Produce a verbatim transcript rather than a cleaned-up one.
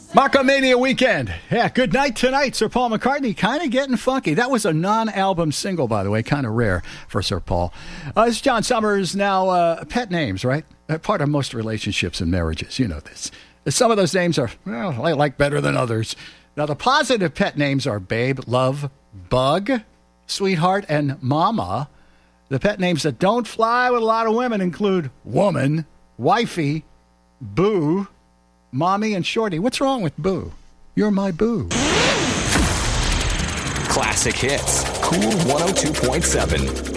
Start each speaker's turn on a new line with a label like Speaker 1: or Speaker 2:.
Speaker 1: Markomania weekend. Yeah, good night tonight. Sir Paul McCartney kind of getting funky. That was a non-album single, by the way, kind of rare for Sir Paul. Uh, this is John Summers. Now, uh, pet names, right? Uh, part of most relationships and marriages. You know this. Some of those names are, well, I like better than others. Now, the positive pet names are Babe, Love, Bug, Sweetheart, and Mama. The pet names that don't fly with a lot of women include Woman, Wifey, Boo, Mommy, and Shorty. What's wrong with Boo? You're my boo.
Speaker 2: Classic hits. Cool one oh two point seven.